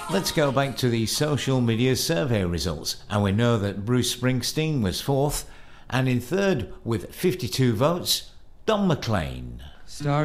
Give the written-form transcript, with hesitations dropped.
Let's go back to the social media survey results, and we know that Bruce Springsteen was fourth, and in third with 52 votes, Don McLean. Start